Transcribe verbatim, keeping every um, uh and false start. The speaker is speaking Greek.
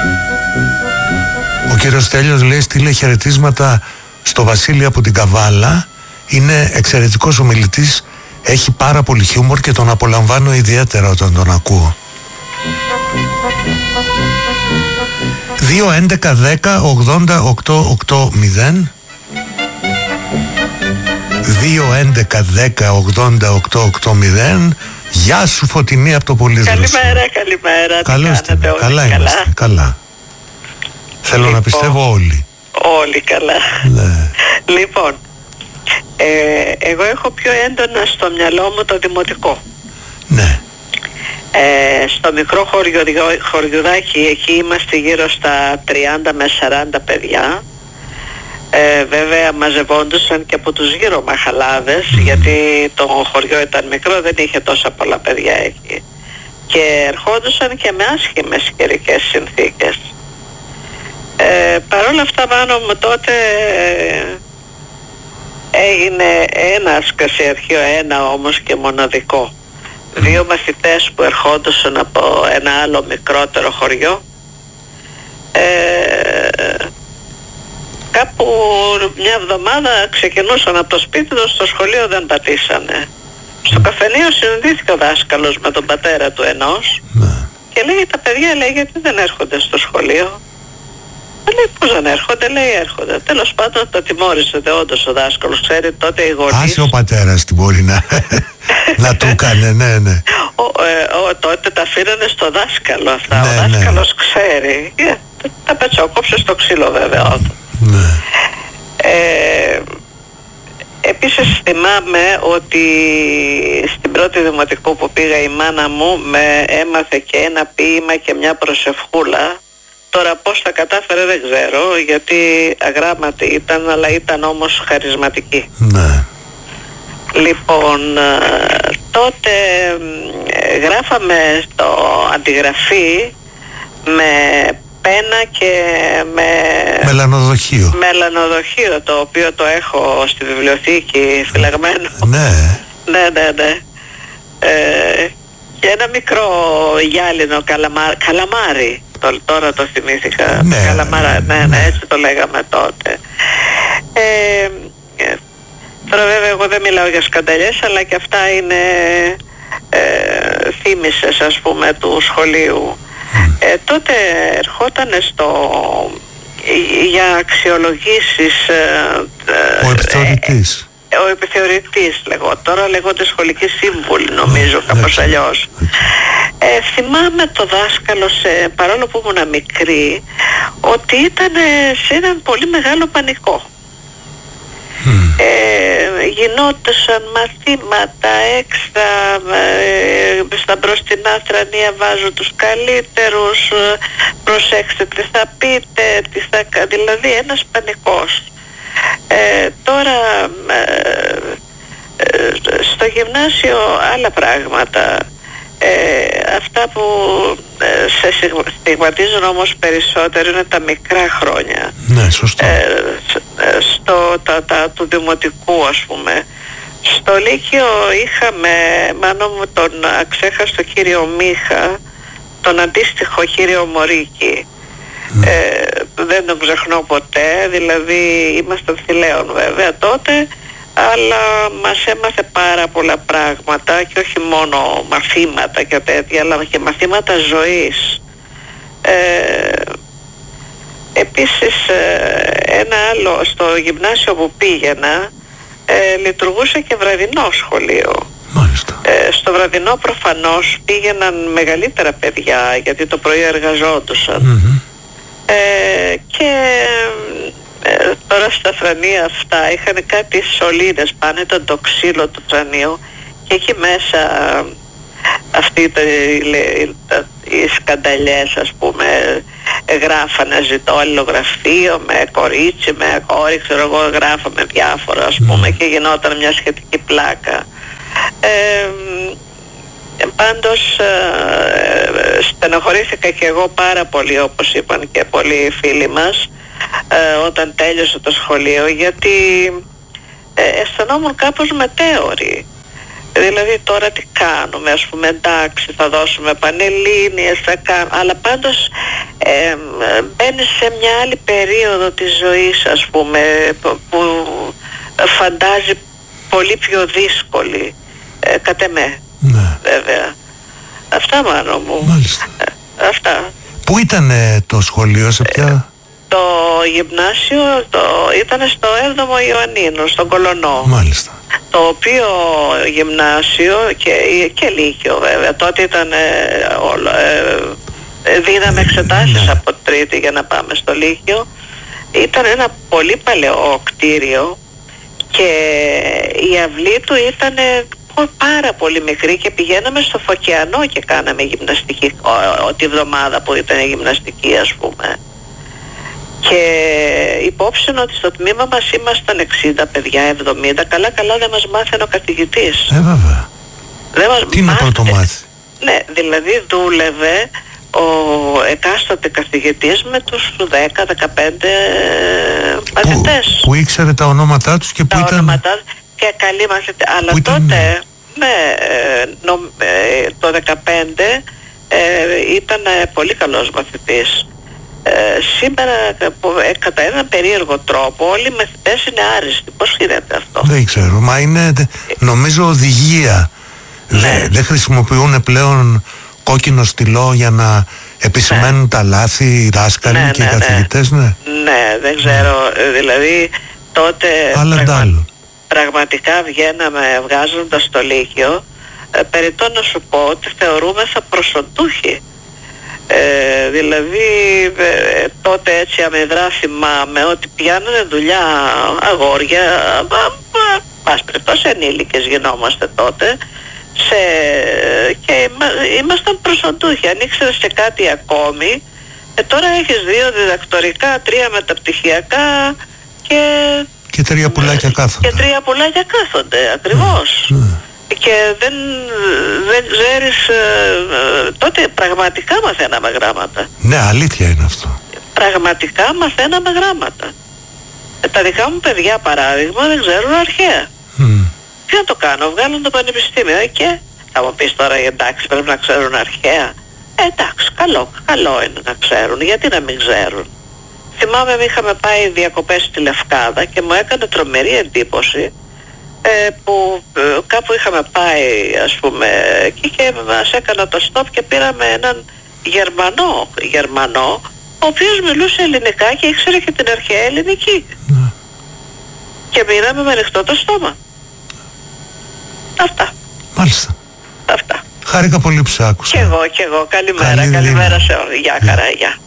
Ο κύριος Τέλειος λέει στείλε χαιρετίσματα στο Βασίλη από την Καβάλα. Είναι εξαιρετικός ομιλητής, έχει πάρα πολύ χιούμορ και τον απολαμβάνω ιδιαίτερα όταν τον ακούω. δύο έντεκα δέκα ογδόντα οκτώ ογδόντα δύο έντεκα δέκα ογδόντα οκτώ ογδόντα. Γεια σου Φωτεινή από το Πολύδροσο. Καλημέρα, καλημέρα. Καλώς τι κάνετε, είστε, καλά όλοι είμαστε, καλά, καλά. Θέλω λοιπόν, να πιστεύω όλοι. Όλοι καλά. Ναι. Λοιπόν, ε, εγώ έχω πιο έντονα στο μυαλό μου το δημοτικό. Ναι. Ε, στο μικρό χωριό, χωριουδάκι, εκεί είμαστε γύρω στα τριάντα με σαράντα παιδιά. Ε, βέβαια μαζευόντουσαν και από τους γύρω μαχαλάδες, mm. γιατί το χωριό ήταν μικρό, δεν είχε τόσα πολλά παιδιά εκεί. Και ερχόντουσαν και με άσχημες καιρικές συνθήκες. Ε, Παρ' όλα αυτά πάνω μου τότε ε, έγινε ένα ασκασιαρχείο, ένα όμως και μοναδικό. Mm. Δύο μαθητές που ερχόντουσαν από ένα άλλο μικρότερο χωριό. Ε, Κάπου μια εβδομάδα ξεκινούσαν από το σπίτι τους, στο σχολείο δεν πατήσανε. Στο καφενείο συναντήθηκε ο δάσκαλος με τον πατέρα του ενός Ναι. και λέει τα παιδιά, λέει, γιατί δεν έρχονται στο σχολείο. Λέει πώς δεν έρχονται, λέει έρχονται. Τέλος πάντων τα τιμώρησε όντως ο δάσκαλος, ξέρει τότε οι γονείς. Άσε ο πατέρας τι μπορεί να, να του έκανε, ναι, ναι. Ο, ε, ο, τότε τα αφήνανε στο δάσκαλο αυτά, Ναι, ο δάσκαλος ναι. ξέρει. Ε, τα, τα πετσόκοψε στο ξύλο βέβαια. Ναι. Ε, επίσης θυμάμαι ότι στην πρώτη δημοτικού που πήγα η μάνα μου με έμαθε και ένα ποίημα και μια προσευχούλα. Τώρα πώς τα κατάφερε δεν ξέρω, γιατί αγράμματη ήταν, αλλά ήταν όμως χαρισματική. Ναι. Λοιπόν, τότε γράφαμε στο αντιγραφή με πένα και με Μελανοδοχείο. μελανοδοχείο, το οποίο το έχω στη βιβλιοθήκη φυλαγμένο. Ναι. Ναι, ναι, ναι. Ε, και ένα μικρό γυάλινο καλαμάρι, καλαμάρι. Το, τώρα το θυμήθηκα. Ναι, Καλαμάρα, ναι, ναι, ναι, έτσι το λέγαμε τότε. Ε, ε, τώρα βέβαια εγώ δεν μιλάω για σκανταλιές, αλλά και αυτά είναι ε, θύμησες, ας πούμε, του σχολείου. Mm. Ε, τότε ερχόταν στο για αξιολογήσεις ε, ο επιθεωρητής. Ε, ο επιθεωρητής λέγω. Τώρα λέγονται σχολικοί σύμβουλοι, νομίζω, mm. κάπως αλλιώς. Ε, θυμάμαι το δάσκαλο, σε, παρόλο που ήμουν μικρή, ότι ήταν σε έναν πολύ μεγάλο πανικό. Mm. Ε, γινόντουσαν μαθήματα έξτρα, ε, στα μπροστινά θρανία βάζω τους καλύτερους, προσέξτε τι θα πείτε, τι θα, δηλαδή ένας πανικός. Ε, τώρα ε, ε, στο γυμνάσιο άλλα πράγματα. Ε, αυτά που ε, σε στιγματίζουν όμως περισσότερο είναι τα μικρά χρόνια. Ναι, σωστό. Ε, στο, τα, τα, του δημοτικού, ας πούμε. Στο Λύκειο είχαμε, μάνο μου, τον αξέχαστο κύριο Μίχα, τον αντίστοιχο κύριο Μωρίκη. Ναι. Ε, δεν τον ξεχνώ ποτέ, δηλαδή ήμασταν θηλαίων βέβαια τότε, αλλά μας έμαθε πάρα πολλά πράγματα και όχι μόνο μαθήματα και τέτοια, αλλά και μαθήματα ζωής. Ε, επίσης ένα άλλο, στο γυμνάσιο που πήγαινα ε, λειτουργούσε και βραδινό σχολείο. Μάλιστα. Ε, στο βραδινό προφανώς πήγαιναν μεγαλύτερα παιδιά, γιατί το πρωί εργαζόντουσαν. Mm-hmm. Ε, και ε, τώρα στα θρανία αυτά είχαν κάτι σωλήνες πάνω, ήταν το ξύλο του θρανίου και εκεί μέσα αυτοί οι σκανταλιές, ας πούμε, γράφανε ζητώ αλληλογραφείο με κορίτσι, με κόρη, ξέρω εγώ, γράφαμε διάφορα, ας πούμε, και γινόταν μια σχετική πλάκα. Ε, πάντως ε, στενοχωρήθηκα και εγώ πάρα πολύ, όπως είπαν και πολλοί φίλοι μας, ε, όταν τέλειωσε το σχολείο, γιατί ε, αισθανόμουν κάπως μετέωρη. Δηλαδή τώρα τι κάνουμε, ας πούμε, εντάξει θα δώσουμε πανελλήνιες, θα κάνουμε, αλλά πάντως ε, μπαίνεις σε μια άλλη περίοδο της ζωής, ας πούμε, που, που φαντάζει πολύ πιο δύσκολη, ε, κατ' εμέ, ναι. Βέβαια. Αυτά, Μάνο μου. Μάλιστα. Ε, αυτά. Πού ήταν ε, το σχολείο, σε ποια... Ε, το γυμνάσιο το, ήταν στο έβδομο Ιωαννίνου, στον Κολωνό. Μάλιστα. Το οποίο γυμνάσιο και, και λύκειο βέβαια, τότε ήταν ε, όλο, ε, δίναμε εξετάσεις ναι. από τρίτη για να πάμε στο λύκειο. Ήταν ένα πολύ παλαιό κτίριο και η αυλή του ήταν πάρα πολύ μικρή και πηγαίναμε στο Φωκιανό και κάναμε γυμναστική ο, ο, τη βδομάδα που ήταν η γυμναστική, ας πούμε. Και υπόψη ότι στο τμήμα μας ήμασταν εξήντα παιδιά, εβδομήντα, καλά καλά δεν μας μάθαινε ο καθηγητής. Ε, βέβαια. Δεν μας Τι να πρώτο μάθει. Ναι, δηλαδή δούλευε ο εκάστοτε καθηγητής με τους δέκα δεκαπέντε μαθητές. Που, που ήξερε τα ονόματά τους και τα που ήταν... ονόματά και καλοί μαθητές. Αλλά που τότε, ήταν... ναι, νο, ε, το δεκαπέντε ε, ήταν πολύ καλός μαθητής. Ε, σήμερα ε, κατά έναν περίεργο τρόπο όλοι οι μαθητές είναι άριστοι. Πώς γίνεται αυτό? Δεν ξέρω, μα είναι νομίζω οδηγία. Ναι. Δεν, δεν χρησιμοποιούν πλέον κόκκινο στυλό για να επισημαίνουν ναι. τα λάθη οι δάσκαλοι ναι, και ναι, οι καθηγητές, ναι. Ναι, ναι δεν ξέρω, ναι. δηλαδή τότε πραγμα, πραγματικά βγαίναμε βγάζοντας το λύκειο, ε, περιττό να σου πω ότι θεωρούμεθα προσοντούχοι. Ε, δηλαδή ε, τότε έτσι αμυδρά θυμάμαι ότι πιάνανε δουλειά αγόρια, πας περιπτώσει ενήλικες γινόμαστε τότε, σε, και είμα, ήμασταν προσοντούχοι. Αν ήξερες και κάτι ακόμη, ε, τώρα έχεις δύο διδακτορικά, τρία μεταπτυχιακά και, και τρία πουλάκια κάθονται. Και τρία πουλάκια κάθονται, ακριβώς. Mm. Mm. Και δεν, δεν ξέρεις, ε, τότε πραγματικά μαθαίναμε γράμματα. Ναι, αλήθεια είναι αυτό. Πραγματικά μαθαίναμε γράμματα. Ε, τα δικά μου παιδιά, παράδειγμα, δεν ξέρουν αρχαία. Mm. Τι να το κάνω, βγάλουν το πανεπιστήμιο ε, και θα μου πεις τώρα, εντάξει, πρέπει να ξέρουν αρχαία. Ε, εντάξει, καλό, καλό είναι να ξέρουν, γιατί να μην ξέρουν. Θυμάμαι, είχαμε πάει διακοπές στη Λευκάδα και μου έκανε τρομερή εντύπωση Ε, που ε, κάπου είχαμε πάει, ας πούμε, εκεί και μας έκανα το stop και πήραμε έναν Γερμανό, Γερμανό ο οποίος μιλούσε ελληνικά και ήξερε και την αρχαία ελληνική. Mm. Και μείναμε με ανοιχτό το στόμα. Αυτά. Μάλιστα. Αυτά. Χάρηκα πολύ που σε άκουσα. Κι εγώ, κι εγώ. Καλημέρα, Καλή καλημέρα σε όλους. Γεια, χαρά, γεια.